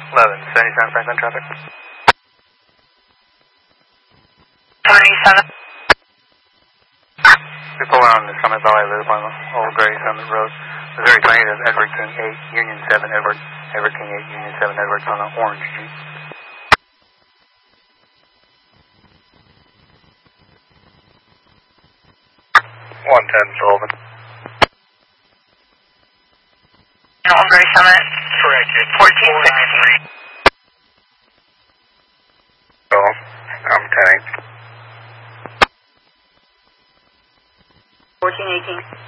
1177 Franklin traffic. 27. People are on the Summit Valley Loop on Old Gray Summit Road. Missouri 20 to Edward King 8, Union 7, Edward King 8, Union 7, Edwards on an orange Jeep. 110 Sullivan. Old Gray Summit. Correct. 1460. So, I'm 10. 1418.